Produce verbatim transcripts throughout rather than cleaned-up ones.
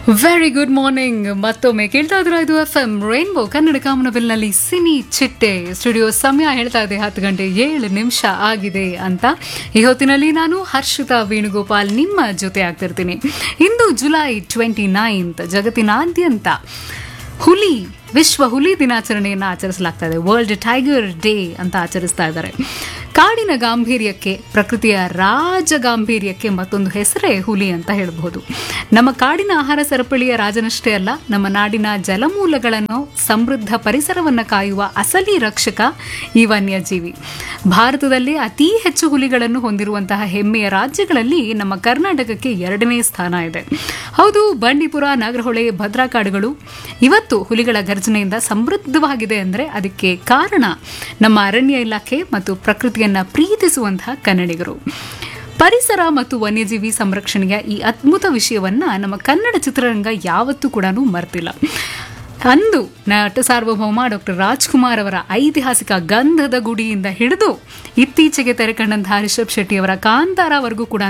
Very good morning. ಮತ್ತೊಮ್ಮೆ ಕೇಳ್ತಾ ಇದ್ರ ಇದು F M rainbow Kannada ಕಾಮನಬಿಲ್ನಲ್ಲಿ cine ಚಿಟ್ಟೆ. ಸ್ಟುಡಿಯೋ ಸಮಯ ಹೇಳ್ತಾ ಇದೆ ಹತ್ತು ಗಂಟೆ ಏಳು ನಿಮಿಷ ಆಗಿದೆ ಅಂತ. ಈ ಹೊತ್ತಿನಲ್ಲಿ ನಾನು ಹರ್ಷಿತಾ ವೇಣುಗೋಪಾಲ್ ನಿಮ್ಮ ಜೊತೆ ಆಗ್ತಿರ್ತೀನಿ. ಇಂದು ಜುಲೈ ಟ್ವೆಂಟಿ ನೈನ್ತ್ ಜಗತ್ತಿನಾದ್ಯಂತ ಹುಲಿ ವಿಶ್ವ ಹುಲಿ ದಿನಾಚರಣೆಯನ್ನು ಆಚರಿಸಲಾಗ್ತಾ ಇದೆ. ವರ್ಲ್ಡ್ ಟೈಗರ್ ಡೇ ಅಂತ ಆಚರಿಸ್ತಾ ಇದ್ದಾರೆ. ಕಾಡಿನ ಗಾಂಭೀರ್ಯಕ್ಕೆ, ಪ್ರಕೃತಿಯ ರಾಜ ಗಾಂಭೀರ್ಯಕ್ಕೆ ಮತ್ತೊಂದು ಹೆಸರೇ ಹುಲಿ ಅಂತ ಹೇಳಬಹುದು. ನಮ್ಮ ಕಾಡಿನ ಆಹಾರ ಸರಪಳಿಯ ರಾಜನಷ್ಟೇ ಅಲ್ಲ, ನಮ್ಮ ನಾಡಿನ ಜಲಮೂಲಗಳನ್ನು, ಸಮೃದ್ಧ ಪರಿಸರವನ್ನು ಕಾಯುವ ಅಸಲಿ ರಕ್ಷಕ ಈ ವನ್ಯಜೀವಿ. ಭಾರತದಲ್ಲಿ ಅತಿ ಹೆಚ್ಚು ಹುಲಿಗಳನ್ನು ಹೊಂದಿರುವಂತಹ ಹೆಮ್ಮೆಯ ರಾಜ್ಯಗಳಲ್ಲಿ ನಮ್ಮ ಕರ್ನಾಟಕಕ್ಕೆ ಎರಡನೇ ಸ್ಥಾನ ಇದೆ. ಹೌದು, ಬಂಡೀಪುರ, ನಾಗರಹೊಳೆ, ಭದ್ರಾ ಕಾಡುಗಳು ಇವತ್ತು ಹುಲಿಗಳ ಗರ್ಜನೆಯಿಂದ ಸಮೃದ್ಧವಾಗಿದೆ ಅಂದರೆ ಅದಕ್ಕೆ ಕಾರಣ ನಮ್ಮ ಅರಣ್ಯ ಇಲಾಖೆ ಮತ್ತು ಪ್ರಕೃತಿಯನ್ನ ಪ್ರೀತಿಸುವಂತಹ ಕನ್ನಡಿಗರು. ಪರಿಸರ ಮತ್ತು ವನ್ಯಜೀವಿ ಸಂರಕ್ಷಣೆಯ ಈ ಅದ್ಭುತ ವಿಷಯವನ್ನ ನಮ್ಮ ಕನ್ನಡ ಚಿತ್ರರಂಗ ಯಾವತ್ತೂ ಕೂಡ ಮರ್ತಿಲ್ಲ. ಅಂದು ನಟ ಸಾರ್ವಭೌಮ ಡಾಕ್ಟರ್ ರಾಜ್ಕುಮಾರ್ ಅವರ ಐತಿಹಾಸಿಕ ಗಂಧದ ಗುಡಿಯಿಂದ ಹಿಡಿದು ಇತ್ತೀಚೆಗೆ ತೆರೆಕಂಡಂತಹ ರಿಷಬ್ ಶೆಟ್ಟಿಯವರ ಕಾಂತಾರವರೆಗೂ ಕೂಡ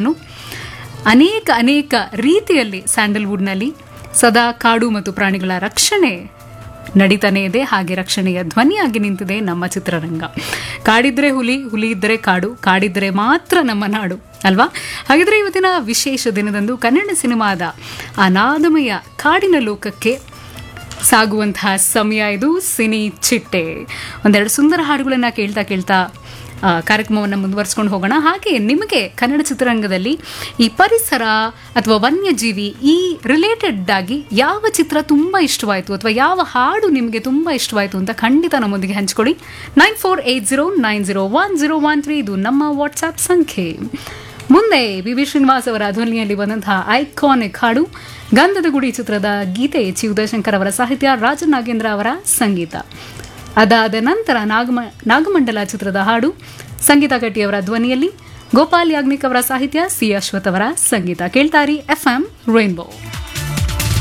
ಅನೇಕ ಅನೇಕ ರೀತಿಯಲ್ಲಿ ಸ್ಯಾಂಡಲ್ವುಡ್ನಲ್ಲಿ ಸದಾ ಕಾಡು ಮತ್ತು ಪ್ರಾಣಿಗಳ ರಕ್ಷಣೆ ನಡೀತಾನೆ ಇದೆ. ಹಾಗೆ ರಕ್ಷಣೆಯ ಧ್ವನಿಯಾಗಿ ನಿಂತಿದೆ ನಮ್ಮ ಚಿತ್ರರಂಗ. ಕಾಡಿದ್ರೆ ಹುಲಿ, ಹುಲಿ ಇದ್ದರೆ ಕಾಡು, ಕಾಡಿದ್ರೆ ಮಾತ್ರ ನಮ್ಮ ನಾಡು ಅಲ್ವಾ? ಹಾಗಿದ್ರೆ ಇವತ್ತಿನ ವಿಶೇಷ ದಿನದಂದು ಕನ್ನಡ ಸಿನಿಮಾದ ಅನಾದಮಯ ಕಾಡಿನ ಲೋಕಕ್ಕೆ ಸಾಗುವಂತಹ ಸಮಯ ಇದು. ಸಿನಿ ಚಿಟ್ಟೆ. ಒಂದೆರಡು ಸುಂದರ ಹಾಡುಗಳನ್ನು ಕೇಳ್ತಾ ಕೇಳ್ತಾ ಕಾರ್ಯಕ್ರಮವನ್ನು ಮುಂದುವರಿಸ್ಕೊಂಡು ಹೋಗೋಣ. ಹಾಗೆ ನಿಮಗೆ ಕನ್ನಡ ಚಿತ್ರರಂಗದಲ್ಲಿ ಈ ಪರಿಸರ ಅಥವಾ ವನ್ಯಜೀವಿ ಈ ರಿಲೇಟೆಡ್ ಆಗಿ ಯಾವ ಚಿತ್ರ ತುಂಬ ಇಷ್ಟವಾಯಿತು ಅಥವಾ ಯಾವ ಹಾಡು ನಿಮಗೆ ತುಂಬ ಇಷ್ಟವಾಯಿತು ಅಂತ ಖಂಡಿತ ನಮ್ಮೊಂದಿಗೆ ಹಂಚ್ಕೊಳ್ಳಿ. Nine four eight zero nine zero one zero one three ಇದು ನಮ್ಮ ವಾಟ್ಸ್ಆ್ಯಪ್ ಸಂಖ್ಯೆ. ಮುಂದೆ ವಿ ವಿ ಶ್ರೀನಿವಾಸ್ ಅವರ ಧ್ವನಿಯಲ್ಲಿ ಬಂದಂತಹ ಐಕಾನಿಕ್ ಹಾಡು ಗಂಧದ ಗುಡಿ ಚಿತ್ರದ ಗೀತೆ, ಚಿ ಉದಯಶಂಕರ್ ಅವರ ಸಾಹಿತ್ಯ, ರಾಜ ನಾಗೇಂದ್ರ ಅವರ ಸಂಗೀತ. ಅದಾದ ನಂತರ ನಾಗಮ ನಾಗಮಂಡಲ ಚಿತ್ರದ ಹಾಡು ಸಂಗೀತ ಕಟ್ಟಿಯವರ ಧ್ವನಿಯಲ್ಲಿ, ಗೋಪಾಲ್ ಯಾಗ್ನಿಕ್ ಅವರ ಸಾಹಿತ್ಯ, ಸಿ ಅಶ್ವಥ್ ಅವರ ಸಂಗೀತ. ಕೇಳ್ತಾರಿ ಎಫ್ ಎಂ ರೈನ್ಬೋ.